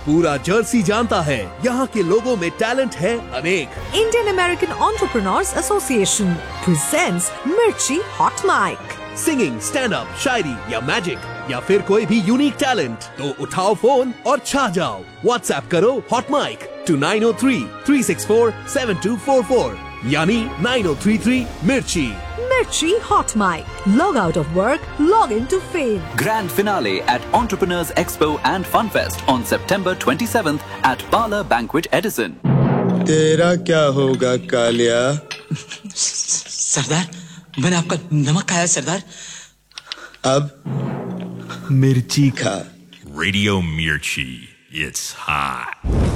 पूरा जर्सी जानता है यहाँ के लोगों में टैलेंट है अनेक। Indian American Entrepreneurs Association presents Mirchi Hot Mic. Singing, stand up, शायरी या मैजिक या फिर कोई भी यूनिक टैलेंट, तो उठाओ फोन और छा जाओ। व्हाट्सएप करो हॉट माइक to 9033647244 यानी 9033 मिर्ची। Mirchi Hot Mic. Log out of work, log into fame. Grand finale at Entrepreneurs Expo and Funfest on September 27th at Parlor Banquet Edison. तेरा क्या होगा कालिया? सरदार, मैंने आपका नमक खाया सरदार। अब मिर्ची खा। Radio Mirchi. It's hot.